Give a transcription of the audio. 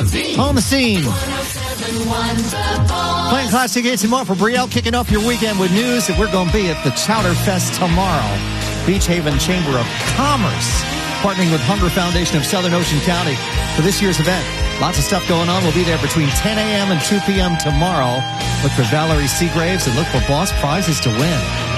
On the scene. Playing classic hits and more for Brielle, kicking off your weekend with news that we're going to be at the Chowder Fest tomorrow. Beach Haven Chamber of Commerce, partnering with Hunger Foundation of Southern Ocean County for this year's event. Lots of stuff going on. We'll be there between 10 a.m. and 2 p.m. tomorrow. Look for Valerie Seagraves and look for Boss prizes to win.